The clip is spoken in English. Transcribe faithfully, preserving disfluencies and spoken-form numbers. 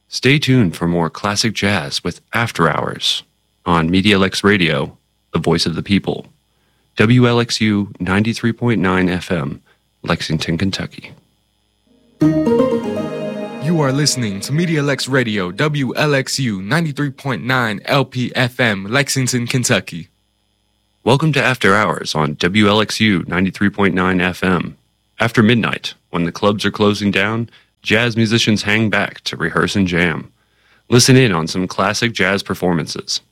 Stay tuned for more classic jazz with After Hours on MediaLex Radio, the voice of the people. W L X U ninety-three point nine F M, Lexington, Kentucky. You are listening to MediaLex Radio, W L X U ninety-three point nine L P F M, Lexington, Kentucky. Welcome to After Hours on W L X U ninety-three point nine F M. After midnight, when the clubs are closing down, jazz musicians hang back to rehearse and jam. Listen in on some classic jazz performances.